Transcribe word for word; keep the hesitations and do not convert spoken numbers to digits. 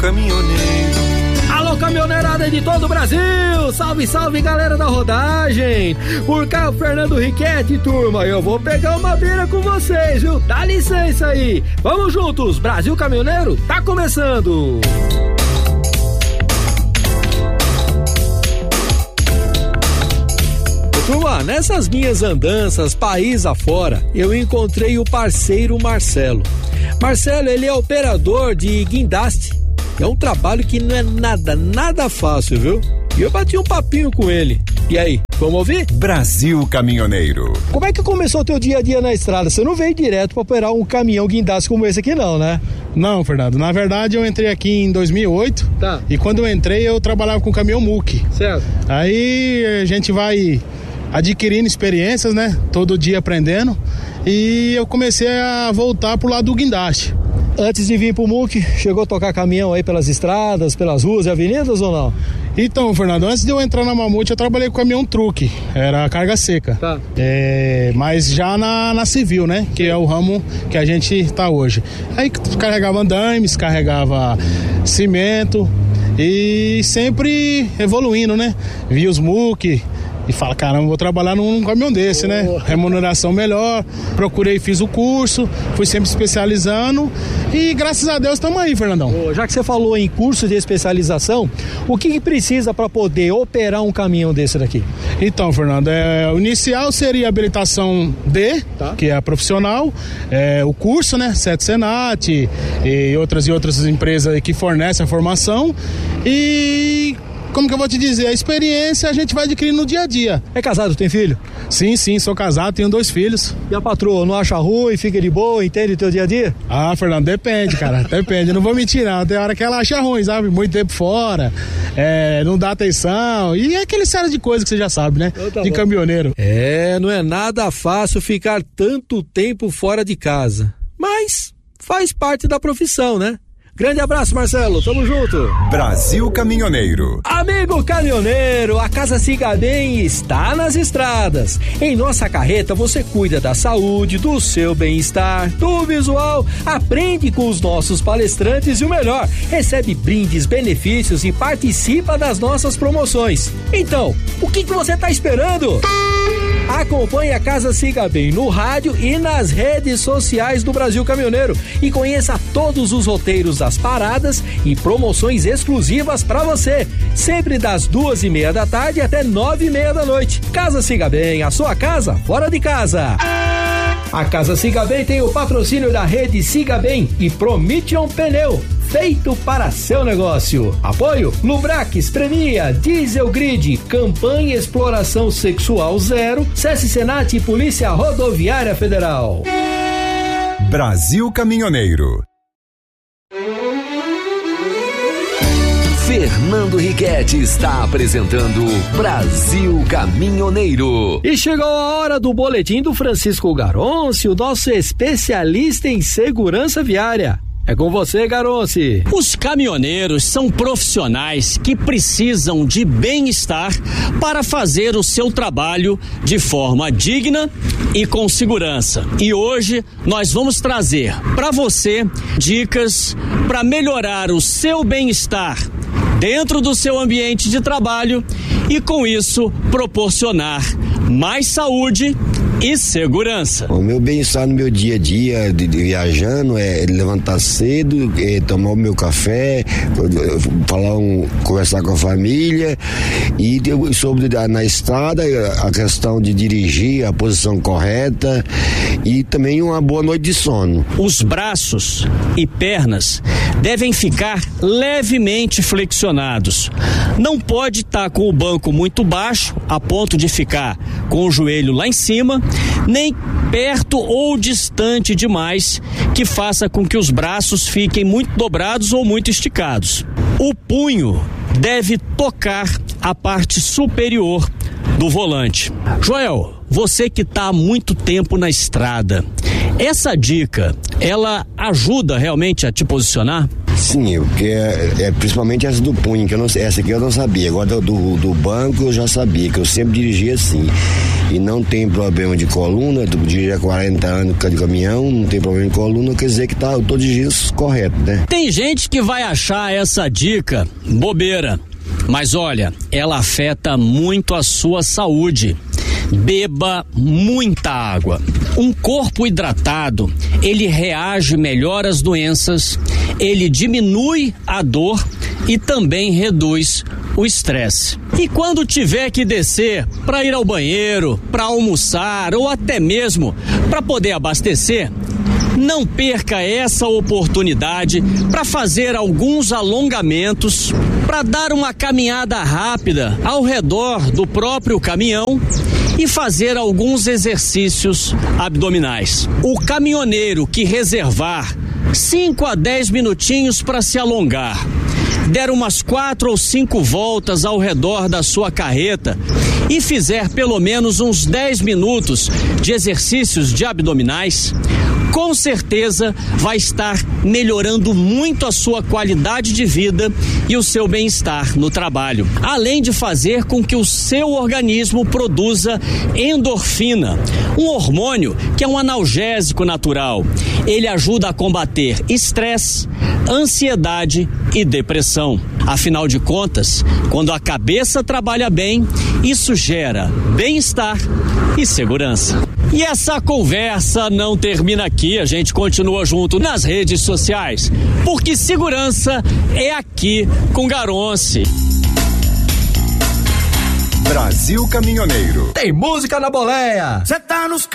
Caminhoneiro. Alô, caminhoneirada de todo o Brasil! Salve, salve, galera da rodagem! Por cá, o Fernando Riquetti, turma. Eu vou pegar uma beira com vocês, viu? Dá licença aí! Vamos juntos! Brasil Caminhoneiro tá começando! Turma, nessas minhas andanças país afora, eu encontrei o parceiro Marcelo. Marcelo, ele é operador de guindaste. É um trabalho que não é nada, nada fácil, viu? E eu bati um papinho com ele. E aí, vamos ouvir? Brasil Caminhoneiro. Como é que começou o teu dia a dia na estrada? Você não veio direto para operar um caminhão guindaste como esse aqui não, né? Não, Fernando. Na verdade, eu entrei aqui em dois mil e oito. Tá. E quando eu entrei, eu trabalhava com caminhão muque. Certo. Aí a gente vai adquirindo experiências, né? Todo dia aprendendo. E eu comecei a voltar pro lado do guindaste. Antes de vir pro muque, chegou a tocar caminhão aí pelas estradas, pelas ruas e avenidas ou não? Então, Fernando, antes de eu entrar na Mamute, eu trabalhei com caminhão truque, era carga seca. Tá. É, mas já na, na civil, né? Que é o ramo que a gente tá hoje. Aí carregava andames, carregava cimento e sempre evoluindo, né? Vi os muque e fala, caramba, vou trabalhar num caminhão desse, oh. né? Remuneração melhor, procurei, fiz o curso, fui sempre especializando e graças a Deus estamos aí, Fernandão. Oh, já que você falou em curso de especialização, o que, que precisa para poder operar um caminhão desse daqui? Então, Fernando, é, o inicial seria a habilitação D, tá. que é a profissional, é, o curso, né? Sete Senat e outras e outras empresas que fornecem a formação e... Como que eu vou te dizer? A experiência a gente vai adquirir no dia a dia. É casado, tem filho? Sim, sim, sou casado, tenho dois filhos. E a patroa não acha ruim, fica de boa, entende o teu dia a dia? Ah, Fernando, depende, cara, depende. Não vou mentir não, tem hora que ela acha ruim, sabe? Muito tempo fora, é, não dá atenção e é aquele série de coisas que você já sabe, né? Então, tá de bom. Caminhoneiro. É, não é nada fácil ficar tanto tempo fora de casa, mas faz parte da profissão, né? Grande abraço, Marcelo, tamo junto. Brasil Caminhoneiro. Amigo caminhoneiro, a Casa Siga Bem está nas estradas. Em nossa carreta você cuida da saúde, do seu bem-estar, do visual, aprende com os nossos palestrantes e o melhor, recebe brindes, benefícios e participa das nossas promoções. Então, o que que você tá esperando? Acompanhe a Casa Siga Bem no rádio e nas redes sociais do Brasil Caminhoneiro e conheça todos os roteiros das paradas e promoções exclusivas para você, sempre das duas e meia da tarde até nove e meia da noite. Casa Siga Bem, a sua casa fora de casa. A Casa Siga Bem tem o patrocínio da rede Siga Bem e Promission Pneu, feito para seu negócio. Apoio Lubrax, Premia, Diesel Grid, Campanha Exploração Sexual Zero, SESC Senat e Polícia Rodoviária Federal. Brasil Caminhoneiro. Fernando Riquetti está apresentando Brasil Caminhoneiro. E chegou a hora do boletim do Francisco Garonci, o nosso especialista em segurança viária. É com você, Garonci. Os caminhoneiros são profissionais que precisam de bem-estar para fazer o seu trabalho de forma digna e com segurança. E hoje nós vamos trazer para você dicas para melhorar o seu bem-estar dentro do seu ambiente de trabalho e com isso proporcionar mais saúde e segurança. O meu bem-estar no meu dia a dia de, de viajando é levantar cedo, é tomar o meu café, falar um, conversar com a família e sobre na estrada a questão de dirigir, a posição correta e também uma boa noite de sono. Os braços e pernas devem ficar levemente flexionados. Não pode estar com o banco muito baixo a ponto de ficar com o joelho lá em cima, nem perto ou distante demais, que faça com que os braços fiquem muito dobrados ou muito esticados. O punho deve tocar a parte superior do volante. Joel, você que está há muito tempo na estrada, essa dica, ela ajuda realmente a te posicionar? Sim, porque é, é principalmente essa do punho, que eu não, essa aqui eu não sabia. Agora do, do banco eu já sabia, que eu sempre dirigi assim. E não tem problema de coluna, eu dirijo há quarenta anos de caminhão, não tem problema de coluna, quer dizer que tá, eu tô dirigindo correto, né? Tem gente que vai achar essa dica bobeira, mas olha, ela afeta muito a sua saúde. Beba muita água. Um corpo hidratado, ele reage melhor às doenças, ele diminui a dor e também reduz o estresse. E quando tiver que descer para ir ao banheiro, para almoçar ou até mesmo para poder abastecer, não perca essa oportunidade para fazer alguns alongamentos, para dar uma caminhada rápida ao redor do próprio caminhão e fazer alguns exercícios abdominais. O caminhoneiro que reservar cinco a dez minutinhos para se alongar, der umas quatro ou cinco voltas ao redor da sua carreta e fizer pelo menos uns dez minutos de exercícios de abdominais, com certeza vai estar melhorando muito a sua qualidade de vida e o seu bem-estar no trabalho, além de fazer com que o seu organismo produza endorfina, um hormônio que é um analgésico natural. Ele ajuda a combater estresse, ansiedade e depressão. Afinal de contas, quando a cabeça trabalha bem, isso gera bem-estar e segurança. E essa conversa não termina aqui, a gente continua junto nas redes sociais, porque segurança é aqui com Garonce. Brasil Caminhoneiro. Tem música na boleia. Cê tá nos